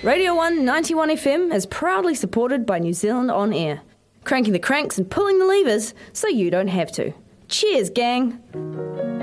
Radio 191 FM is proudly supported by New Zealand On Air, cranking the cranks and pulling the levers so you don't have to. Cheers, gang!